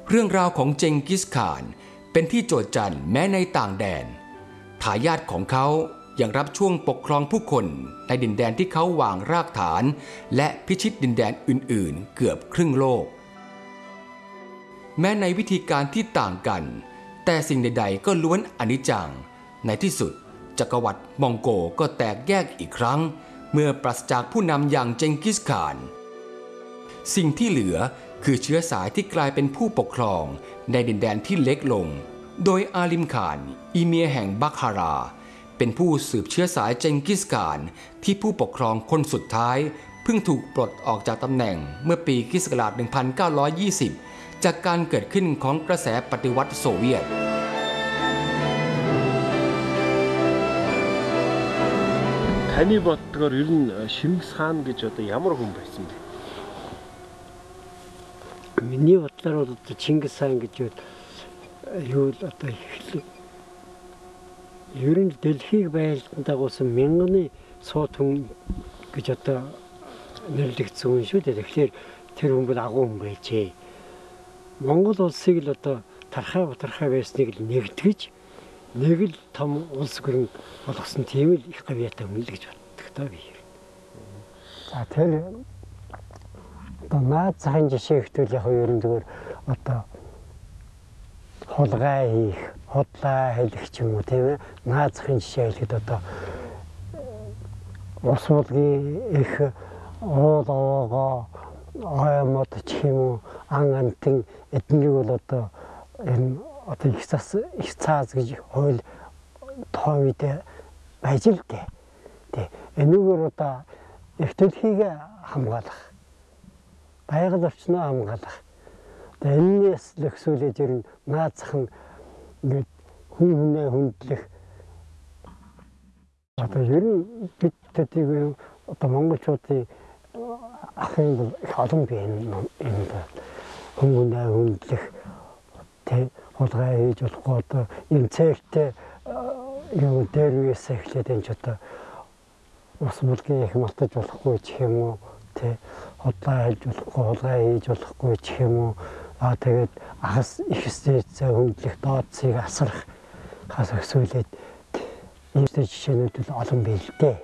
เรื่องราวของเจงกิสข่านเป็นที่โจษจันแม้ในต่างแดนทายาทของเขายังรับช่วงปกครองผู้คนในดินแดนที่เขาวางรากฐานและพิชิตดินแดนอื่นๆเกือบครึ่งโลกแม้ในวิธีการที่ต่างกันแต่สิ่งใดๆก็ล้วนอนิจจังในที่สุดจักรวรรดิมองโกก็แตกแยกอีกครั้งเมื่อปราศจากผู้นำอย่างเจงกิสข่านสิ่งที่เหลือคือเชื้อสายที่กลายเป็นผู้ปกครองในดินแดนที่เล็กลงโดยอาลิมข่านอีเมียแห่งบักฮาราเป็นผู้สืบเชื้อสายเจงกิสข่านที่ผู้ปกครองคนสุดท้ายเพิ่งถูกปลดออกจากตำแหน่งเมื่อปีค.ศ. 1920จากการเกิดขึ้นของกระแสปฏิวัติโซเวียต Таны боддогоор ер нь Шингис хаан гэж одоо ямар хүн байсан бэ? Миний бодлоор одоо Чингис хаан гэж юу л одоо ер нь Дэлхийг байлдан дагуулсан мянганы сууд хүн гэж одоо нэрлэгдсэн хүн шүү дээ. Тэгэхээр тэр хүн бол агуу хүн байжээ. Монгол улсыг л одоо тархай байсныг л нэгтгэж нэг л том улс гүрэн болгосон тийм л их гавьяатай хүн л гэж боддог таа би. За тэр одоо наад захын жишээ ихтэл яг ер нь зүгээр одоо хулгай хийх, худлаа хэлэх ч юм уу тийм ээ. Наад захын жишээ хэлэхэд одоо ус болгын их уул овоогоо аймад ч юм уу ан антын эднийг бол одоо энэ одоо их цаас гэж хууль товид байж л дээ. Тэ энэгээр одоо их төлхийг хамгаалах, байгаль орчноо хамгаалах. Тэ энэс л өсвөлээд ер нь наад зах нь ингээд хүн хүнээ хүндлэх. Одоо ер нь бид тэдийг одоо монголчуудын ахын бол их олон бий энэ хүн хүнээ хүндлэх тэ хулгай хийж болохгүй одоо энэ цэгтэй юу дээр үесээ эхлээд энэ ч одоо ус бүлгийн их мартаж болохгүй ч юм уу тэ худлаа хийж болохгүй хулгай хийж болохгүй ч юм уу тэгээд ахас их стэйцээ хөндлөх дооцыг асрах хас өсвөлээд энэ жишээнүүд л олон бий л дээ.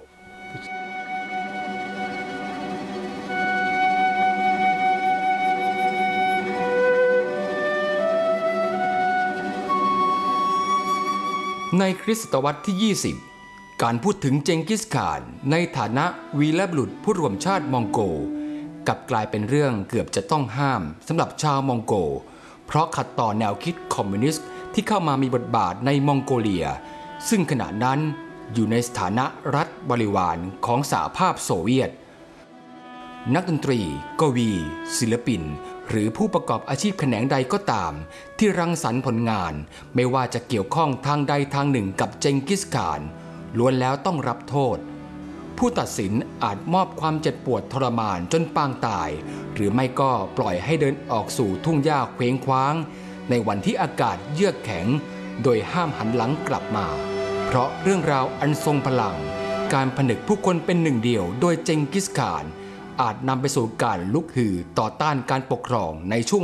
ในคริสตศตวรรษที่ 20การพูดถึงเจงกิสข่านในฐานะวีรบุรุษผู้รวมชาติมองโกกลับกลายเป็นเรื่องเกือบจะต้องห้ามสำหรับชาวมองโกเพราะขัดต่อแนวคิดคอมมิวนิสต์ที่เข้ามามีบทบาทในมองโกเลียซึ่งขณะนั้นอยู่ในสถานะรัฐบริวารของสหภาพโซเวียตนักดนตรีกวีศิลปินหรือผู้ประกอบอาชีพแขนงใดก็ตามที่รังสรรค์ผลงานไม่ว่าจะเกี่ยวข้องทางใดทางหนึ่งกับเจงกิสข่านล้วนแล้วต้องรับโทษผู้ตัดสินอาจมอบความเจ็บปวดทรมานจนปางตายหรือไม่ก็ปล่อยให้เดินออกสู่ทุ่งหญ้าเคว้งคว้างในวันที่อากาศเยือกแข็งโดยห้ามหันหลังกลับมาเพราะเรื่องราวอันทรงพลังการผนึกผู้คนเป็นหนึ่งเดียวโดยเจงกิสข่านอาจนำไปสู่การลุกฮือต่อต้านการปกครองในช่วง